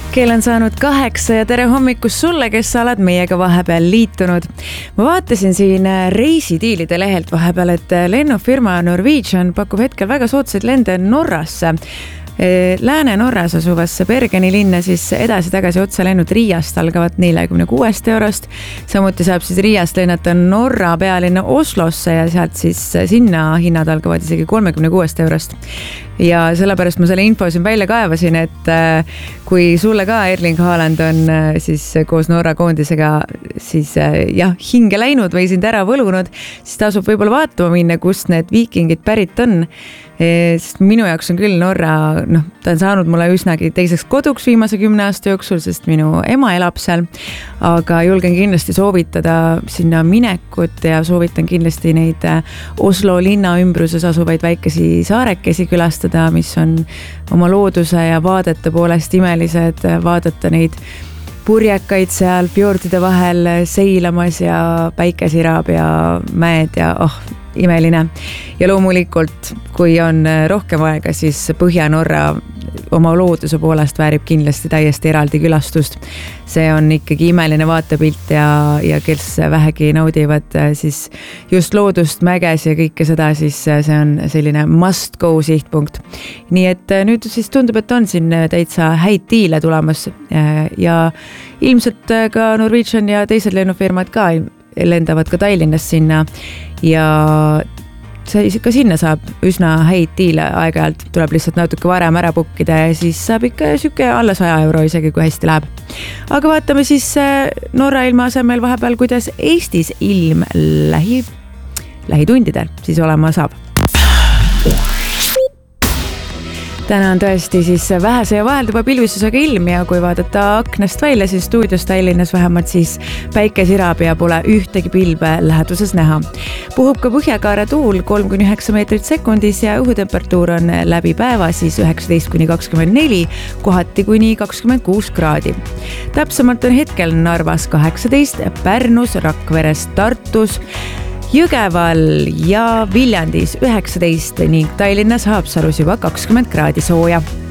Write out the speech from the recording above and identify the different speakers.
Speaker 1: Kell on saanud 8 ja tere hommikust sulle, kes sa oled meiega vahepeal liitunud. Ma vaatasin siin reisidiilide lehelt vahepeal, et lennufirma Norwegian pakub hetkel väga soodsaid lende Norrasse. Lääne-Norras asuvasse Bergeni linna siis edasi-tagasi otselennud Riiast algavad 46 eurost. Samuti saab siis Riiast lennata Norra pealinna Oslosse ja sealt siis sinna hinnad algavad isegi 36 eurost. Ja sellepärast ma selle info siin välja kaevasin, et kui sulle ka Erling Haaland on siis koos Norra koondisega siis hinge läinud või sind ära võlunud, siis tasub võib-olla vaatama minna, kust need viikingid pärit on. Sest minu jaoks on küll Norra, ta on saanud mulle üsnagi teiseks koduks viimase 10 aasta jooksul, sest minu ema elab seal, aga julgen kindlasti soovitada sinna minekut ja soovitan kindlasti neid Oslo linna ümbruses asuvaid väikesi saarekesi külastada, mis on oma looduse ja vaadete poolest imelised, vaadata neid purjekaid seal fjordide vahel seilamas ja päike sirab ja mäed ja imeline. Ja loomulikult, kui on rohkem aega, siis Põhja-Norra oma looduse poolest väärib kindlasti täiesti eraldi külastust. See on ikkagi imeline vaatepilt ja kes vähegi naudivad siis just loodust, mäges ja kõike seda, siis see on selline must go sihtpunkt. Nii et nüüd siis tundub, et on siin täitsa häid diile tulemas ja ilmselt ka Norwegian ja teised lennufirmad ka lendavad ka Tallinnast sinna ja ka sinna saab üsna häid diile, aeg-ajalt tuleb lihtsalt natuke varem ära bukkida ja siis saab ikka süke alla 100 euro isegi, kui hästi läheb. Aga vaatame siis Norra ilma asemel vahepeal, kuidas Eestis ilm lähitundidel siis olema saab. Täna on tõesti siis vähese ja vahelduva pilvisusega ilm ja kui vaadata aknast välja, siis stuudios Tallinnas vähemalt siis päike sirab ja pole ühtegi pilve läheduses näha. Puhub ka põhjakaare tuul 3-9 meetrit sekundis ja õhutemperatuur on läbi päeva siis 19-24, kohati kuni 26 kraadi. Täpsemalt on hetkel Narvas 18, Pärnus, Rakveres, Tartus, Jõgeval ja Viljandis 19 ning Tallinnas Haapsalus juba 20 kraadi sooja.